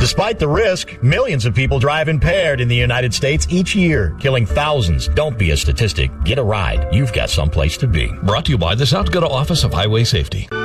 Despite the risk, millions of people drive impaired in the United States each year, killing thousands. Don't be a statistic. Get a ride. You've got someplace to be. Brought to you by the South Dakota Office of Highway Safety.